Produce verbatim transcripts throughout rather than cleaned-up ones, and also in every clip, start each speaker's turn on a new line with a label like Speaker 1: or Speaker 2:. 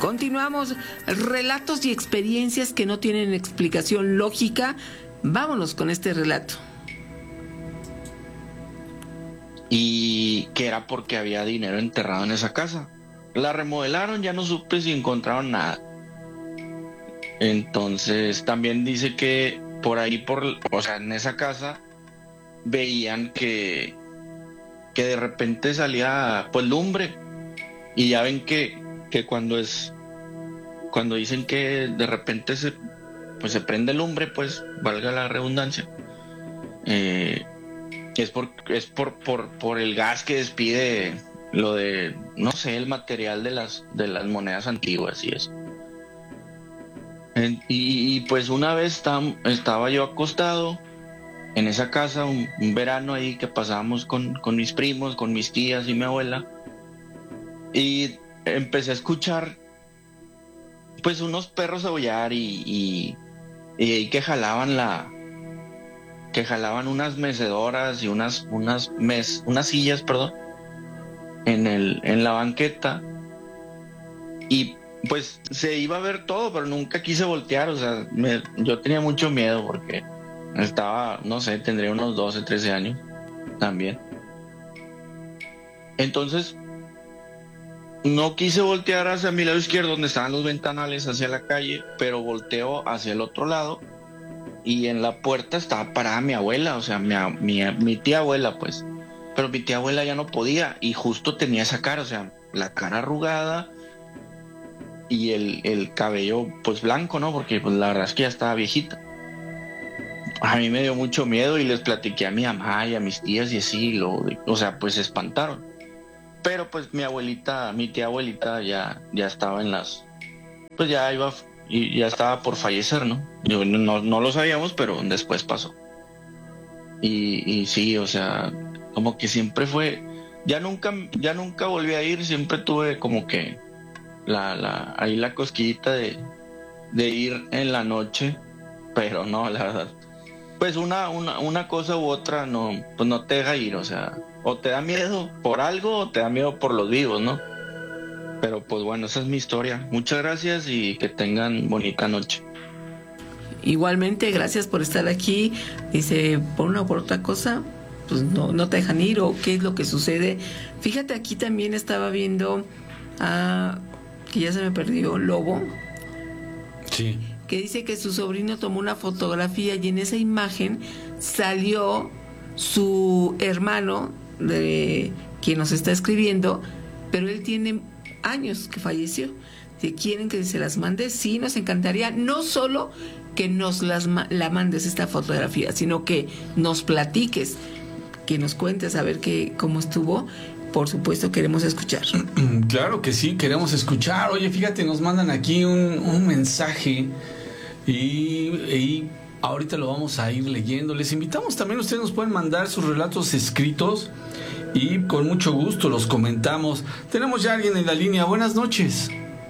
Speaker 1: Continuamos. Relatos y experiencias que no tienen explicación lógica. Vámonos con este relato.
Speaker 2: Y que era porque había dinero enterrado en esa casa. La remodelaron, ya no supe si encontraron nada. Entonces también dice que por ahí, por, o sea, en esa casa veían que, que de repente salía pues lumbre. Y ya ven que, que cuando es, cuando dicen que de repente se, pues se prende lumbre, pues valga la redundancia, eh, es por, es por, por, por el gas que despide lo de, no sé, el material de las, de las monedas antiguas y eso. En, y, y pues una vez tam, estaba yo acostado en esa casa, un, un verano ahí que pasábamos con, con mis primos, con mis tías y mi abuela, y empecé a escuchar pues unos perros aullar y, y, y que jalaban la que jalaban unas mecedoras y unas unas mes, unas sillas, perdón, en el en la banqueta, y pues se iba a ver todo, pero nunca quise voltear, o sea, me, yo tenía mucho miedo porque estaba, no sé, tendría unos doce, trece años también. Entonces no quise voltear hacia mi lado izquierdo donde estaban los ventanales hacia la calle, pero volteo hacia el otro lado y en la puerta estaba parada mi abuela, o sea, mi, mi, mi tía abuela, pues. Pero mi tía abuela ya no podía y justo tenía esa cara, o sea, la cara arrugada y el, el cabello pues blanco, ¿no? Porque pues la verdad es que ya estaba viejita. A mí me dio mucho miedo y les platiqué a mi mamá y a mis tías y así, lo, o sea, pues se espantaron. Pero pues mi abuelita, mi tía abuelita ya, ya estaba en las, pues ya iba, y ya estaba por fallecer, ¿no? Yo, no, no lo sabíamos, pero después pasó. Y, y sí, o sea, como que siempre fue, ya nunca, ya nunca volví a ir, siempre tuve como que la, la, ahí la cosquillita de, de ir en la noche, pero no, la verdad. Pues una, una, una cosa u otra no, pues no te deja ir, o sea, o te da miedo por algo o te da miedo por los vivos, ¿no? Pero pues bueno, esa es mi historia. Muchas gracias y que tengan bonita noche.
Speaker 1: Igualmente, gracias por estar aquí. Dice, por una o por otra cosa, pues no, no te dejan ir, o qué es lo que sucede. Fíjate, aquí también estaba viendo a, que ya se me perdió, Lobo.
Speaker 3: Sí.
Speaker 1: Que dice que su sobrino tomó una fotografía y en esa imagen salió su hermano, de quien nos está escribiendo, pero él tiene años que falleció. Si quieren que se las mande, sí, nos encantaría, no solo que nos las la mandes esta fotografía, sino que nos platiques, que nos cuentes a ver qué, cómo estuvo. Por supuesto, queremos escuchar.
Speaker 3: Claro que sí, queremos escuchar. Oye, fíjate, nos mandan aquí un, un mensaje y, y ahorita lo vamos a ir leyendo. Les invitamos también, ustedes nos pueden mandar sus relatos escritos y con mucho gusto los comentamos. Tenemos ya alguien en la línea. Buenas noches.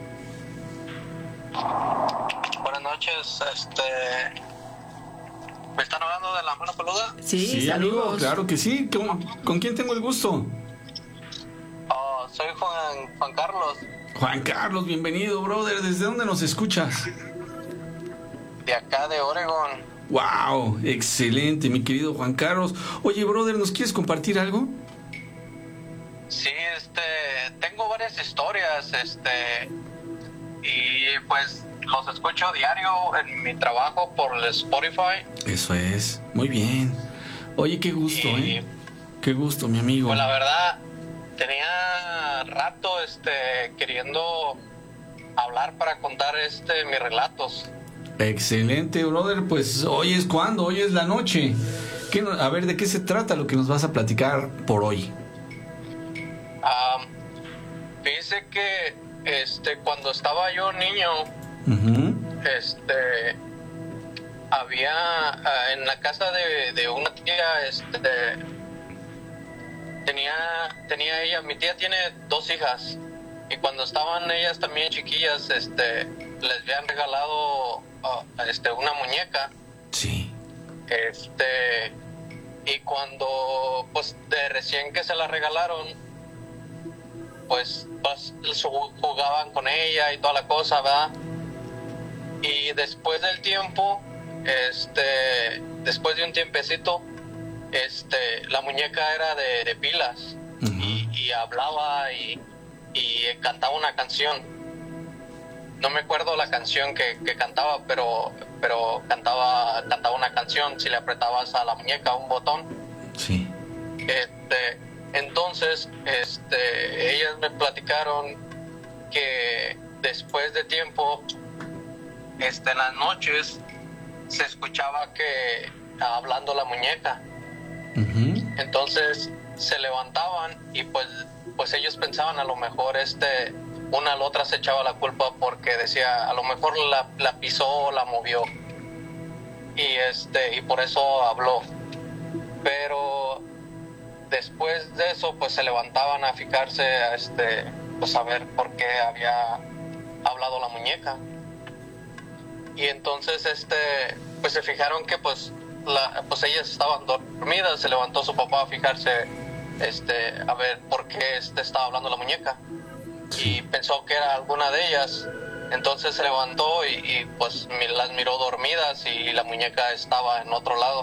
Speaker 4: Buenas noches, este... ¿me están hablando de la mano peluda?
Speaker 1: Sí,
Speaker 3: Sí,
Speaker 1: saludos.
Speaker 3: amigo, claro que sí. ¿Con, ¿Con quién tengo el gusto?
Speaker 4: Oh, soy Juan, Juan Carlos.
Speaker 3: Juan Carlos, bienvenido, brother. ¿Desde dónde nos escuchas?
Speaker 4: De acá, de Oregon.
Speaker 3: Wow, excelente, mi querido Juan Carlos. Oye, brother, ¿nos quieres compartir algo?
Speaker 4: Sí, este... tengo varias historias, este... y pues los escucho diario en mi trabajo por el Spotify.
Speaker 3: Eso es, muy bien. Oye, qué gusto,
Speaker 4: y,
Speaker 3: ¿eh? Qué gusto, mi amigo.
Speaker 4: Pues la verdad, tenía rato este queriendo hablar para contar este mis relatos.
Speaker 3: Excelente, brother. Pues hoy es cuando, hoy es la noche. ¿Qué, a ver, ¿de qué se trata lo que nos vas a platicar por hoy?
Speaker 4: Um, fíjese que este cuando estaba yo niño,
Speaker 3: uh-huh.
Speaker 4: este había uh, en la casa de, de una tía, este tenía tenía ella, mi tía tiene dos hijas, y cuando estaban ellas también chiquillas, este les habían regalado uh, este una muñeca.
Speaker 3: Sí.
Speaker 4: Este y cuando pues de recién que se la regalaron, pues, pues jugaban con ella y toda la cosa, ¿verdad? Y después del tiempo, este, después de un tiempecito, este, la muñeca era de, de pilas. Uh-huh. y, y hablaba y, y cantaba una canción. No me acuerdo la canción que, que cantaba, pero, pero cantaba, cantaba una canción si le apretabas a la muñeca un botón.
Speaker 3: Sí.
Speaker 4: Este, entonces, este, ellas me platicaron que después de tiempo, este, en las noches se escuchaba que hablando la muñeca. Uh-huh. Entonces se levantaban y pues, pues ellos pensaban a lo mejor este, una a la otra se echaba la culpa porque decía a lo mejor la, la pisó o la movió y este, y por eso habló. Pero después de eso pues se levantaban a fijarse a este, pues a ver por qué había hablado la muñeca. Y entonces este, pues se fijaron que pues La, pues ellas estaban dormidas. Se levantó su papá a fijarse este, a ver por qué este, estaba hablando la muñeca y pensó que era alguna de ellas. Entonces se levantó y, y pues las miró dormidas y la muñeca estaba en otro lado.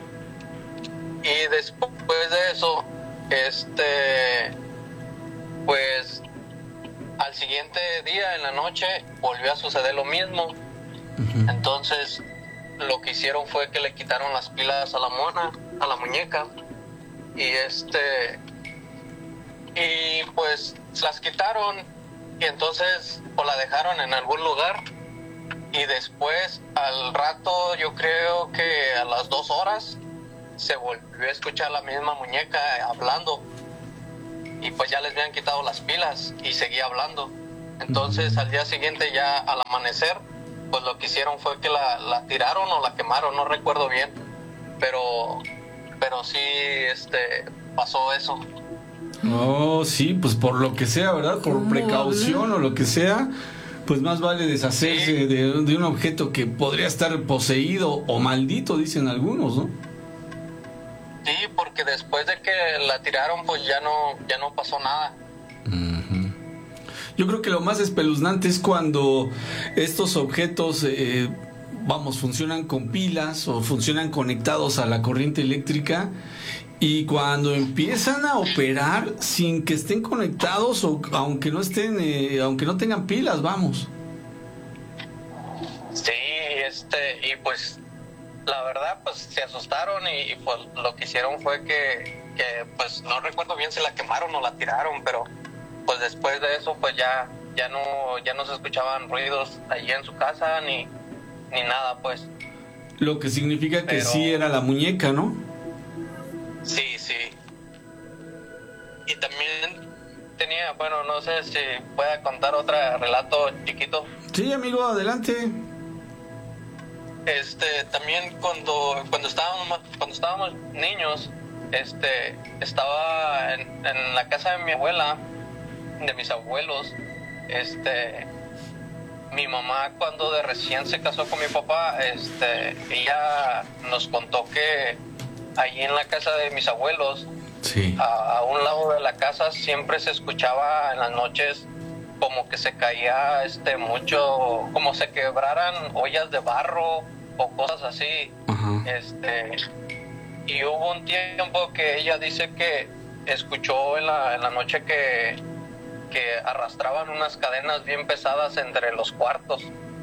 Speaker 4: Y después de eso este, pues al siguiente día en la noche volvió a suceder lo mismo. Uh-huh. Entonces lo que hicieron fue que le quitaron las pilas a la mona, a la muñeca, y este, y pues las quitaron y entonces pues la dejaron en algún lugar y después al rato yo creo que a las dos horas se volvió a escuchar la misma muñeca hablando y pues ya les habían quitado las pilas y seguía hablando. Entonces al día siguiente ya al amanecer pues lo que hicieron fue que la, la tiraron o la quemaron, no recuerdo bien, pero pero sí este pasó eso.
Speaker 3: Oh, sí, pues por lo que sea, ¿verdad? Por precaución o lo que sea, pues más vale deshacerse sí. de, de un objeto que podría estar poseído o maldito, dicen algunos, ¿no?
Speaker 4: Sí, porque después de que la tiraron, pues ya no, ya no pasó nada.
Speaker 3: Uh-huh. Yo creo que lo más espeluznante es cuando estos objetos, eh, vamos, funcionan con pilas o funcionan conectados a la corriente eléctrica y cuando empiezan a operar sin que estén conectados o aunque no estén, eh, aunque no tengan pilas, vamos.
Speaker 4: Sí, este, y pues la verdad, pues se asustaron y, y pues lo que hicieron fue que, que, pues no recuerdo bien si la quemaron o la tiraron, pero pues después de eso, pues ya, ya no, ya no se escuchaban ruidos allí en su casa ni, ni nada, pues.
Speaker 3: Lo que significa que
Speaker 4: pero,
Speaker 3: sí era la muñeca, ¿no?
Speaker 4: Sí, sí. Y también tenía, bueno, no sé si pueda contar otro relato chiquito.
Speaker 3: Sí, amigo, adelante.
Speaker 4: Este, también cuando, cuando estábamos, cuando estábamos niños, este, estaba en, en la casa de mi abuela, de mis abuelos, este, mi mamá cuando de recién se casó con mi papá, este, ella nos contó que allí en la casa de mis abuelos,
Speaker 3: sí.
Speaker 4: a, a un lado de la casa siempre se escuchaba en las noches como que se caía, este, mucho, como se quebraran ollas de barro o cosas así.
Speaker 3: Uh-huh.
Speaker 4: Este, y hubo un tiempo que ella dice que escuchó en la, en la noche que que arrastraban unas cadenas bien pesadas entre los cuartos.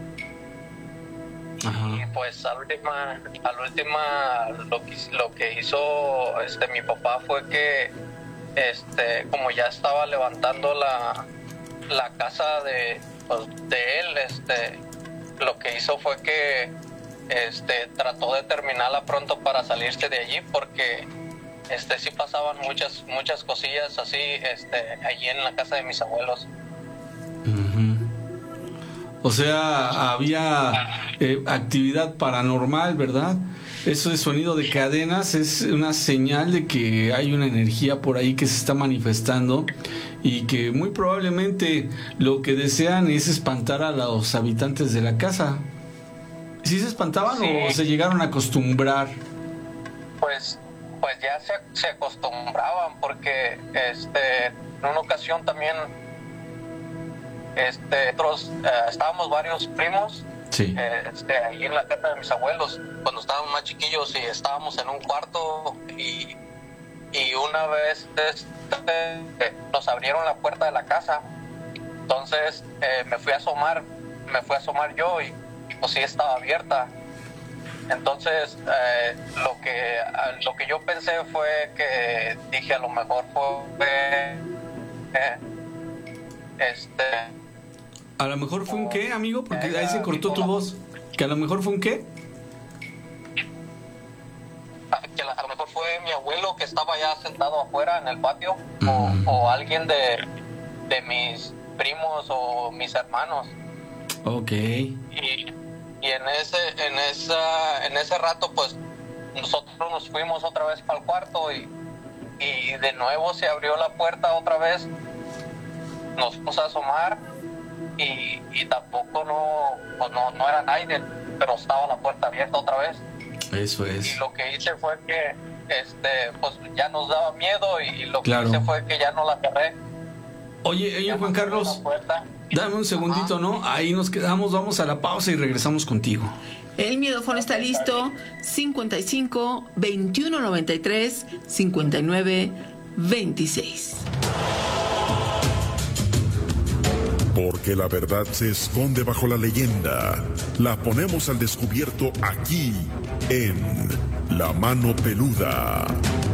Speaker 3: Ajá.
Speaker 4: Y pues al última, al última lo que, lo que hizo este mi papá fue que este como ya estaba levantando la, la casa de, pues, de él, este lo que hizo fue que este trató de terminarla pronto para salirse de allí porque Este, sí pasaban muchas muchas cosillas así este, allí en la casa de mis abuelos.
Speaker 3: Uh-huh. O sea, había eh, actividad paranormal, ¿verdad? Eso de sonido de cadenas es una señal de que hay una energía por ahí que se está manifestando y que muy probablemente lo que desean es espantar a los habitantes de la casa. ¿Sí se espantaban sí. o se llegaron a acostumbrar?
Speaker 4: Pues pues ya se, se acostumbraban porque este en una ocasión también, este, otros, eh, estábamos varios primos,
Speaker 3: Sí.
Speaker 4: eh, este, ahí en la casa de mis abuelos, cuando estábamos más chiquillos, y estábamos en un cuarto, y, y una vez este, nos abrieron la puerta de la casa. Entonces eh, me fui a asomar, me fui a asomar yo, y, y pues sí estaba abierta. Entonces eh, lo que lo que yo pensé fue que dije, a lo mejor fue eh, este
Speaker 3: A lo mejor fue un qué, amigo, porque ahí se cortó tu voz. Que a lo mejor fue un qué.
Speaker 4: que a lo mejor fue mi abuelo que estaba ya sentado afuera en el patio,
Speaker 3: Mm.
Speaker 4: o, o alguien de, de mis primos o mis hermanos.
Speaker 3: Ok.
Speaker 4: Y, y en ese en esa en ese rato pues nosotros nos fuimos otra vez para el cuarto, y, y de nuevo se abrió la puerta otra vez. Nos fuimos a asomar, y, y tampoco no, pues no no era nadie, pero estaba la puerta abierta otra vez.
Speaker 3: Eso
Speaker 4: Y
Speaker 3: es.
Speaker 4: lo que hice fue que este pues ya nos daba miedo, y, y lo
Speaker 3: Claro.
Speaker 4: que hice fue que ya no la cerré.
Speaker 3: Oye, oye,
Speaker 4: Ya
Speaker 3: Juan
Speaker 4: no cerré
Speaker 3: Carlos,
Speaker 4: la puerta.
Speaker 3: dame un segundito, ¿no? Ahí nos quedamos, vamos a la pausa y regresamos contigo.
Speaker 1: El miedófono está listo. cincuenta y cinco, veintiuno noventa y tres, cincuenta y nueve, veintiséis.
Speaker 5: Porque la verdad se esconde bajo la leyenda. La ponemos al descubierto aquí en La Mano Peluda.